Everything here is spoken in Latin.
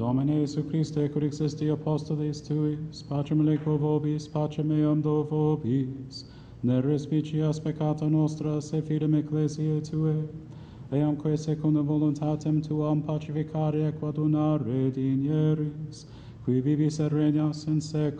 Domine Iesu Christe, quod existi apostoles tuis, pacem leco vobis, pacem meam do vobis, ne respicias peccata nostra, se fidem ecclesiae Tuae, eamque secundum voluntatem Tuam pacificare et quadunare dinieris, qui vivis et regnas in seculum.